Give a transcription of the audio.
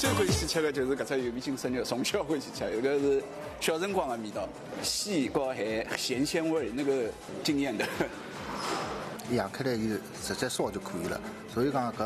最欢喜吃的就是搿只油皮金生肉，从小欢喜吃，有个是小辰光的味道，细和还咸鲜味，那个惊艳的。 养开来以后直接烧就可以了，所以讲搿